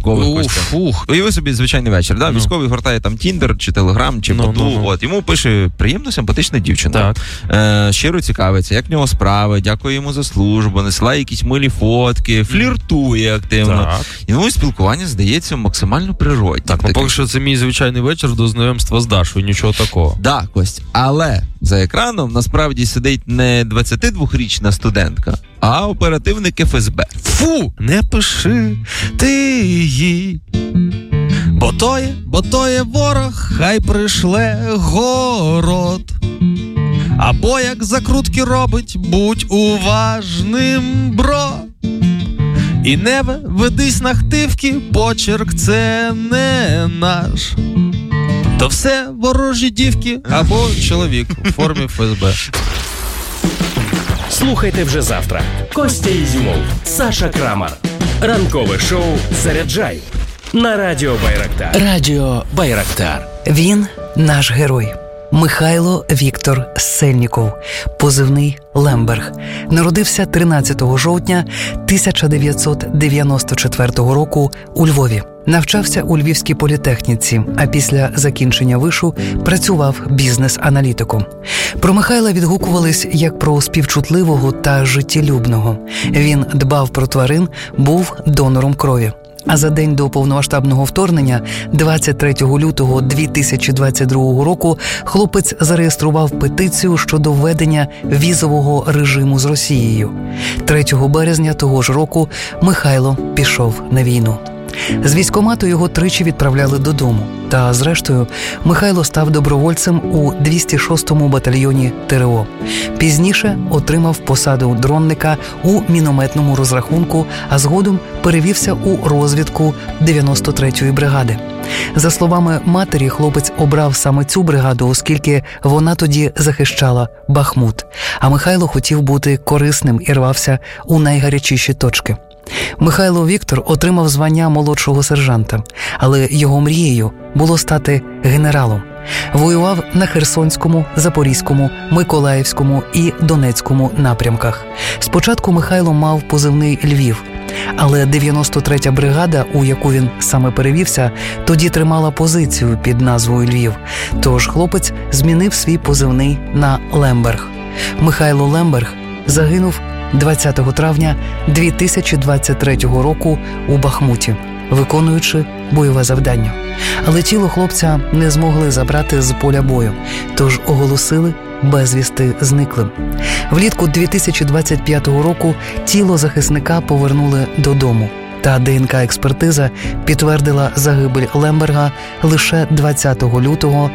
військових. Уяви собі звичайний вечір, да? Військовий гортає там Тіндер, чи Телеграм, чи Баду. От, йому пише приємно, симпатична дівчина. Щиро цікавиться, як в нього справи, дякує йому за службу, насилає якісь милі фотки, фліртує активно. І йому спілкування здається максимально природнім. Так, поки що це мій звичайний вечір до знайомства з Дашою, нічого такого. Да, Кость, але за екраном насправді сидить не 22-річна студентка, а оперативник ФСБ. Фу, не пиши ти її, бо то є ворог, хай пришле город. Або як закрутки робить, будь уважним, бро. І не ведись на хтивки, почерк це не наш. То все ворожі дівки або чоловік у формі ФСБ. Слухайте вже завтра. Костя Ізюмов, Саша Крамар. Ранкове шоу «Заряджай» на Радіо Байрактар. Радіо Байрактар. Він наш герой. Михайло Віктор Сельніков, позивний Лемберг. Народився 13 жовтня 1994 року у Львові. Навчався у Львівській політехніці, а після закінчення вишу працював бізнес-аналітиком. Про Михайла відгукувались як про співчутливого та життєлюбного. Він дбав про тварин, був донором крові. А за день до повномасштабного вторгнення, 23 лютого 2022 року, хлопець зареєстрував петицію щодо введення візового режиму з Росією. 3 березня того ж року Михайло пішов на війну. З військкомату його тричі відправляли додому. Та, зрештою, Михайло став добровольцем у 206-му батальйоні ТРО. Пізніше отримав посаду дронника у мінометному розрахунку, а згодом перевівся у розвідку 93-ї бригади. За словами матері, хлопець обрав саме цю бригаду, оскільки вона тоді захищала Бахмут. А Михайло хотів бути корисним і рвався у найгарячіші точки. Михайло Віктор отримав звання молодшого сержанта, але його мрією було стати генералом. Воював на Херсонському, Запорізькому, Миколаївському і Донецькому напрямках. Спочатку Михайло мав позивний «Львів», але 93-я бригада, у яку він саме перевівся, тоді тримала позицію під назвою «Львів», тож хлопець змінив свій позивний на «Лемберг». Михайло Лемберг загинув 20 травня 2023 року у Бахмуті, виконуючи бойове завдання. Але тіло хлопця не змогли забрати з поля бою, тож оголосили безвісти зниклим. Влітку 2025 року тіло захисника повернули додому. Та ДНК-експертиза підтвердила загибель Лемберга лише 20 лютого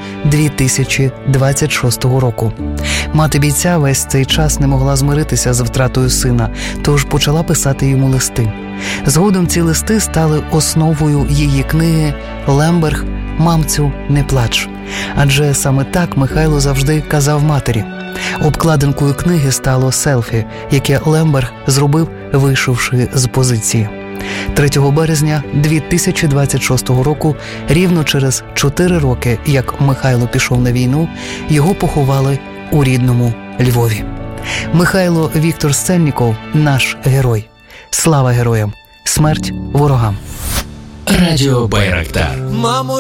2026 року. Мати бійця весь цей час не могла змиритися з втратою сина, тож почала писати йому листи. Згодом ці листи стали основою її книги «Лемберг, мамцю, не плач». Адже саме так Михайло завжди казав матері. Обкладинкою книги стало селфі, яке Лемберг зробив, вийшовши з позиції. 3 березня 2026 року, рівно через 4 роки, як Михайло пішов на війну, його поховали у рідному Львові. Михайло Віктор Сельніков – наш герой. Слава героям! Смерть ворогам! Радіо Байрактар. Мамо,